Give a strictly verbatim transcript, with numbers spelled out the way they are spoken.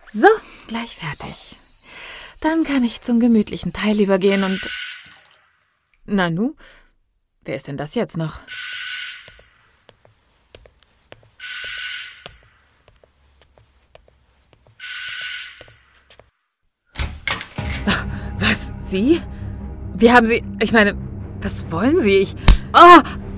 So, gleich fertig. Dann kann ich zum gemütlichen Teil übergehen und... Nanu, wer ist denn das jetzt noch? Was, Sie? Wie haben Sie... Ich meine, was wollen Sie? Ich... Oh,